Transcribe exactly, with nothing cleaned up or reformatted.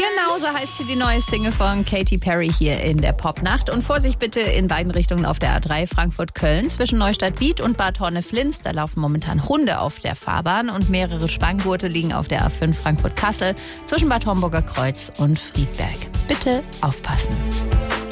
Genau so heißt sie, die neue Single von Katy Perry hier in der Popnacht. Und Vorsicht bitte in beiden Richtungen auf der A drei Frankfurt-Köln. Zwischen Neustadt-Biet und Bad Horne-Flins, da laufen momentan Hunde auf der Fahrbahn. Und mehrere Spanngurte liegen auf der A fünf Frankfurt-Kassel zwischen Bad Homburger Kreuz und Friedberg. Bitte aufpassen.